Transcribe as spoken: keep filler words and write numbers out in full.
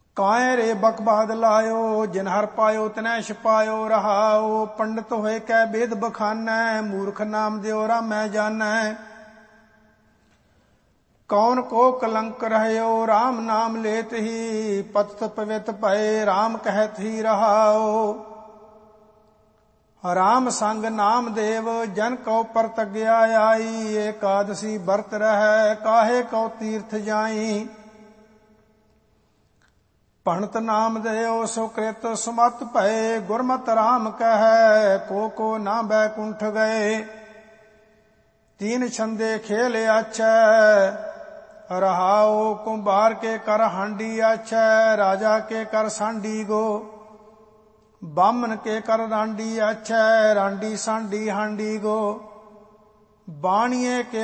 ਕਾਇ ਰੇ ਬਕਬਾਦ ਲਾਇਓ, ਜਿਨ ਹਰ ਪਾਇਓ ਤਨੈ ਛਪਾਇਓ। ਰਹਾਉ ਪੰਡਿਤ ਹੋਏ ਕੈ ਬੇਦ ਬਖਾਨੈ, ਮੂਰਖ ਨਾਮ ਦਿਓ ਰਾਮੈ ਜਾਨੈ। ਕੌਣ ਕੋ ਕਲੰਕ ਰਹਿਓ, ਰਾਮ ਨਾਮ ਲੇਤ ਹੀ। ਪਤਿਤ ਪਵਿੱਤ ਭਏ, ਰਾਮ ਕਹਿਤ ਹੀ। ਰਹਾਉ ਰਾਮ ਸੰਗ ਨਾਮ ਦੇਵ, ਜਨ ਕਉ ਪਰਤਗਿਆ ਆਈ। ਏਕਾਦਸੀ ਵਰਤ ਰਹਿ, ਕਾਹੇ ਕਉ ਤੀਰਥ ਜਾਈ। ਭਣਤ ਨਾਮ ਦਿਓ ਸੁਕ੍ਰਿਤ ਸੁਮਤ ਭਏ, ਗੁਰਮਤਿ ਰਾਮ ਕਹੈ ਕੋ ਕੋ ਨਾ ਬੈਕੁੰਠ ਗਏ। ਤੀਨ ਛੰਦੇ ਖੇਲ ਆਛੈ, ਰਹਾਉ ਕੁੰਭਾਰ ਕੇ ਕਰ ਹਾਂਡੀ ਆਛੈ। ਰਾਜਾ ਕੇ ਕਰ ਸਾਂਡੀ ਗੋ, ਬਾਮਨ ਕੇ ਕਰ ਰਾਂਡੀ ਆਛੈ। ਰਾਂਡੀ ਸਾਂਡੀ ਹਾਂਡੀ ਗੋ, ਬਾਣੀਏ ਕੇ